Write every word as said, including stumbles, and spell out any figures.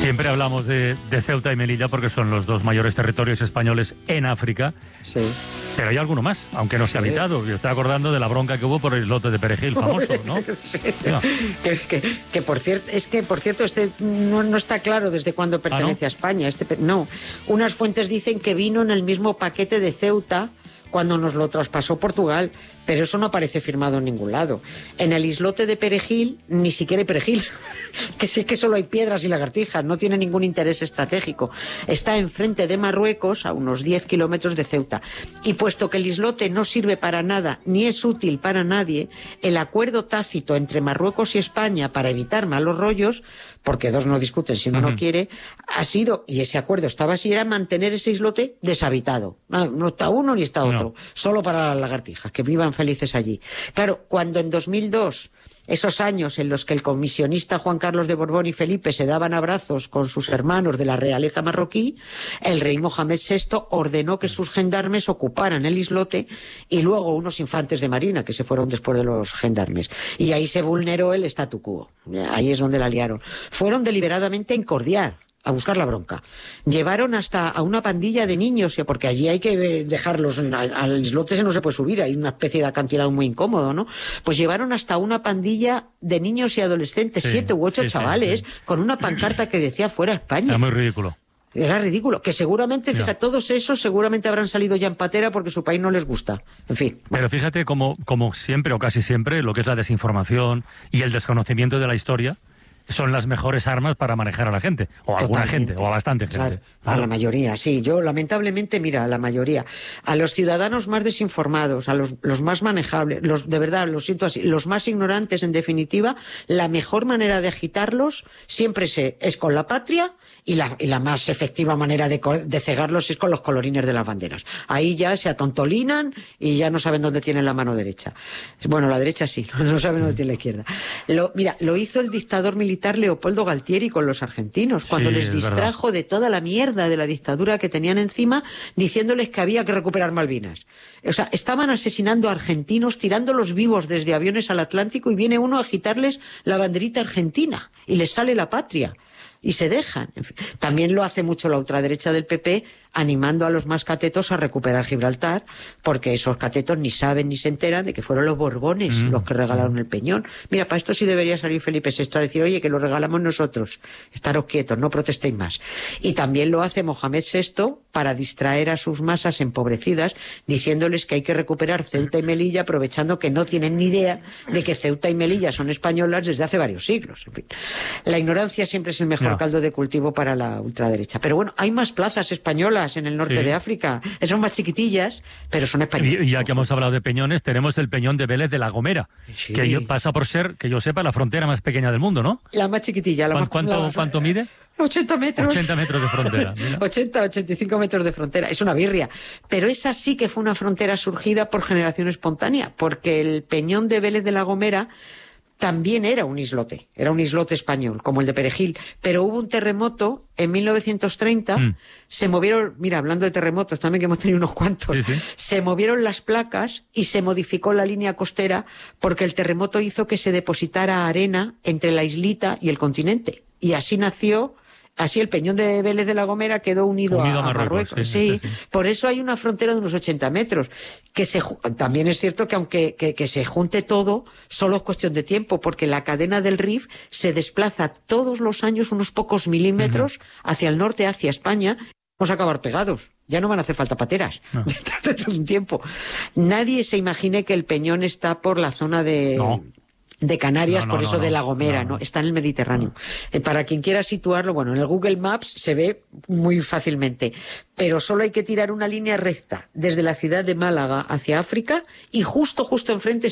Siempre hablamos de, de Ceuta y Melilla porque son los dos mayores territorios españoles en África. Sí. Pero hay alguno más, aunque no se ha Sí. habitado. Yo estoy acordando de la bronca que hubo por el islote de Perejil, famoso, ¿no? Sí. No. Que, que, que por cierto, es que por cierto, este no, no está claro desde cuándo pertenece ¿Ah, no? a España. Este, pe- no, unas fuentes dicen que vino en el mismo paquete de Ceuta cuando nos lo traspasó Portugal, pero eso no aparece firmado en ningún lado. En el islote de Perejil ni siquiera hay perejil. Que sí que solo hay piedras y lagartijas, no tiene ningún interés estratégico. Está enfrente de Marruecos, a unos diez kilómetros de Ceuta. Y puesto que el islote no sirve para nada, ni es útil para nadie, el acuerdo tácito entre Marruecos y España para evitar malos rollos, porque dos no discuten si uno Uh-huh. no quiere, ha sido, y ese acuerdo estaba así, era mantener ese islote deshabitado. No, no está uno ni está otro, No. solo para las lagartijas, que vivan felices allí. Claro, cuando en dos mil dos... esos años en los que el comisionista Juan Carlos de Borbón y Felipe se daban abrazos con sus hermanos de la realeza marroquí, el rey Mohamed sexto ordenó que sus gendarmes ocuparan el islote y luego unos infantes de marina que se fueron después de los gendarmes. Y ahí se vulneró el statu quo. Ahí es donde la liaron. Fueron deliberadamente a incordiar, a buscar la bronca. Llevaron hasta a una pandilla de niños, porque allí hay que dejarlos, al islote se no se puede subir, hay una especie de acantilado muy incómodo, ¿no? Pues llevaron hasta una pandilla de niños y adolescentes, Sí, siete u ocho sí, sí, chavales, sí. con una pancarta que decía fuera España. Era muy ridículo. Era ridículo, que seguramente, Ya. fíjate, todos esos seguramente habrán salido ya en patera porque su país no les gusta. En fin. Pero fíjate como, como siempre, o casi siempre, lo que es la desinformación y el desconocimiento de la historia son las mejores armas para manejar a la gente, o a alguna Totalmente. gente, o a bastante gente. Claro, a Claro. la mayoría, sí. Yo, lamentablemente, mira, a la mayoría. A los ciudadanos más desinformados, a los, los más manejables, los de verdad, lo siento así, los más ignorantes, en definitiva, la mejor manera de agitarlos siempre se, es con la patria y la, y la más efectiva manera de, co- de cegarlos es con los colorines de las banderas. Ahí ya se atontolinan y ya no saben dónde tienen la mano derecha. Bueno, la derecha sí, no saben dónde tiene la izquierda. Lo, mira, lo hizo el dictador militar Leopoldo Galtieri con los argentinos, cuando Sí, les es distrajo de toda la mierda de la dictadura que tenían encima, diciéndoles que había que recuperar Malvinas. O sea, estaban asesinando a argentinos, tirándolos vivos desde aviones al Atlántico, y viene uno a agitarles la banderita argentina y les sale la patria. Y se dejan. En fin, también lo hace mucho la ultraderecha del P P, animando a los más catetos a recuperar Gibraltar, porque esos catetos ni saben ni se enteran de que fueron los Borbones Mm. los que regalaron el Peñón. Mira, para esto sí debería salir Felipe sexto a decir, oye, que lo regalamos nosotros, estaros quietos, no protestéis más. Y también lo hace Mohamed sexto para distraer a sus masas empobrecidas, diciéndoles que hay que recuperar Ceuta y Melilla, aprovechando que no tienen ni idea de que Ceuta y Melilla son españolas desde hace varios siglos. En fin, la ignorancia siempre es el mejor No. caldo de cultivo para la ultraderecha. Pero bueno, hay más plazas españolas en el norte Sí. de África. Son más chiquitillas, pero son españolas. Y ya que hemos hablado de peñones, tenemos el peñón de Vélez de la Gomera, Sí. que yo- pasa por ser, que yo sepa, la frontera más pequeña del mundo, ¿no? La más chiquitilla. La ¿Cuán- más, ¿Cuánto, la- cuánto mide? ochenta metros. ochenta metros de frontera. Mira. ochenta, ochenta y cinco metros de frontera. Es una birria. Pero esa sí que fue una frontera surgida por generación espontánea, porque el peñón de Vélez de la Gomera también era un islote, era un islote español, como el de Perejil, pero hubo un terremoto en mil novecientos treinta, Mm. se movieron, mira, hablando de terremotos también, que hemos tenido unos cuantos, Sí, sí. se movieron las placas y se modificó la línea costera porque el terremoto hizo que se depositara arena entre la islita y el continente. Y así nació... Así el peñón de Vélez de la Gomera quedó unido, Unido a, a a Marruecos, Marruecos. sí, Sí, sí, sí. por eso hay una frontera de unos ochenta metros. Que se, ju- también es cierto que aunque que, que se junte todo, solo es cuestión de tiempo, porque la cadena del Rif se desplaza todos los años unos pocos milímetros hacia el norte, hacia España. Vamos a acabar pegados. Ya no van a hacer falta pateras. No. Dentro de un tiempo. Nadie se imagine que el peñón está por la zona de... No. de Canarias, No, no, por no, eso no. de La Gomera, No, ¿no? no. Está en el Mediterráneo. Eh, para quien quiera situarlo, bueno, en el Google Maps se ve muy fácilmente, pero solo hay que tirar una línea recta desde la ciudad de Málaga hacia África y justo, justo enfrente